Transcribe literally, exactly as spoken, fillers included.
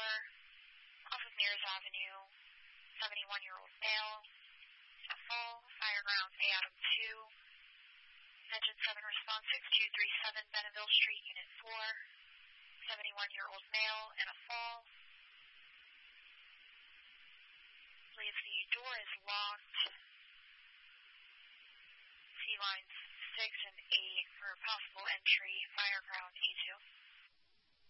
four, off of Mears Avenue, seventy-one-year-old male, a fall, fire ground A Adam two, Engine seven response six two three seven, Benneville Street, Unit four, seventy-one-year-old male, and a fall. Please, the door is locked. Sea lines six and eight for possible entry, fire ground A two.